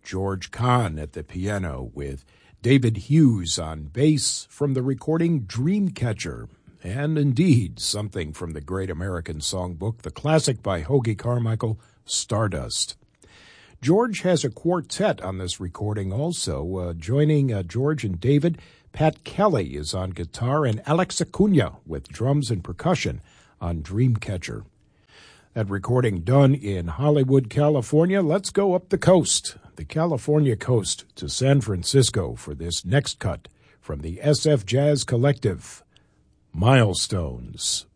George Kahn at the piano with David Hughes on bass from the recording Dreamcatcher, and indeed something from the great American songbook, the classic by Hoagy Carmichael, Stardust. George has a quartet on this recording also. Joining George and David, Pat Kelly is on guitar and Alex Acuna with drums and percussion on Dreamcatcher. That recording done in Hollywood, California. Let's go up the coast, the California coast, to San Francisco for this next cut from the SF Jazz Collective, Milestones.